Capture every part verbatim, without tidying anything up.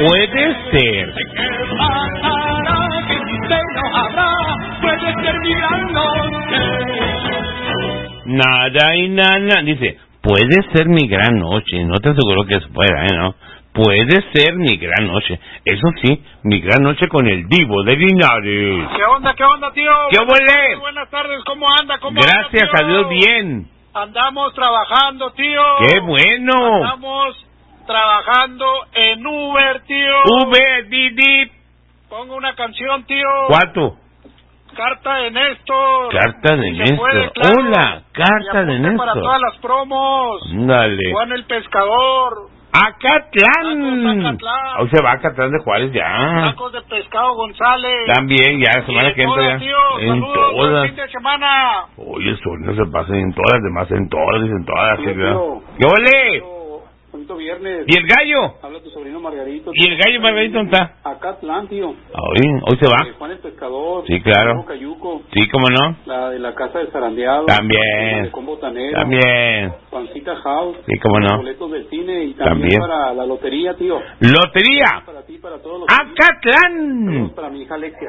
Puede ser. Nada y nada. Dice, puede ser mi gran noche. No te aseguro que se pueda, ¿eh? ¿No? Puede ser mi gran noche. Eso sí, mi gran noche con el Divo de Linares. ¿Qué onda, qué onda, tío? ¿Qué huele? Buenas tardes, ¿cómo anda? ¿Cómo Gracias anda, a Dios, bien. Andamos trabajando, tío. ¡Qué bueno! Andamos trabajando en Uber, tío. Uber, Didi. Pongo una canción, tío. ¿Cuánto? Carta de Néstor. Carta de Si se Néstor. puede, claro. Hola, carta de Néstor. Para todas las promos. Dale. Juan el Pescador. ¡Acatlán! Acatlán. Hoy se va a Acatlán de Juárez ya. Tacos de Pescado González. También, ya la semana Sí, que entra todas, ya. tío. En Saludos, buen todas. fin de semana. Oye, eso no se pasa en todas las demás, en todas, en todas. Sí, ¿Sí, verdad? tío. ¿Qué ole? Bonito viernes. ¿Y el gallo? Habla tu sobrino Margarito. ¿Y el gallo Margarito dónde está? Acá Atlán, tío. Hoy, hoy se va. Eh, Juan el Pescador. Sí, claro. Cayuco. Sí, cómo no. La de la Casa del Zarandeado. También. La de Combo Tanero. También. Pancita House. Sí, cómo Los no. boletos del cine y también, También. para la lotería, tío. Lotería. Para ti, para todos los Acatlán. Saludos para mi hija Alexia.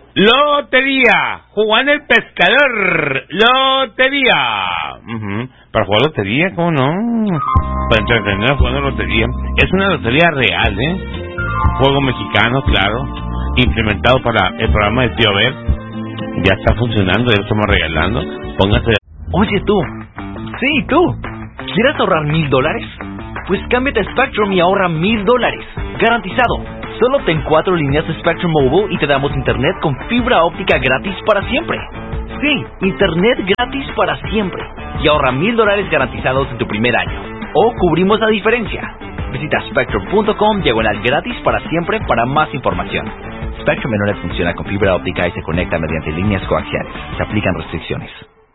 Lotería. Juan el Pescador. Lotería. Uh-huh. Para jugar lotería, ¿cómo no? Para entretener jugando lotería. Es una lotería real, ¿eh? Juego mexicano, claro. Implementado para el programa del Tío Ver. Ya está funcionando, ya lo estamos regalando. Póngase. Oye tú. Sí, tú. ¿Quieres ahorrar mil dólares? Pues cámbiate a Spectrum y ahorra mil dólares. Garantizado. Solo ten cuatro líneas de Spectrum Mobile y te damos internet con fibra óptica gratis para siempre. Sí, internet gratis para siempre. Y ahorra mil dólares garantizados en tu primer año. O cubrimos la diferencia. Visita spectrum punto com diagonal gratis para siempre para más información. Spectrum Internet funciona con fibra óptica y se conecta mediante líneas coaxiales. Se aplican restricciones.